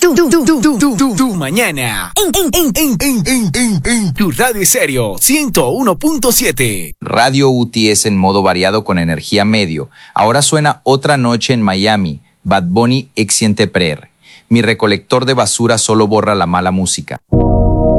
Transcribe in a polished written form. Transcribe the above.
Tu mañana. En tu radio serio 101.7. Radio UTI es en modo variado con energía medio. Ahora suena Otra Noche en Miami. Bad Bunny ex siente pre. Mi recolector de basura solo borra la mala música.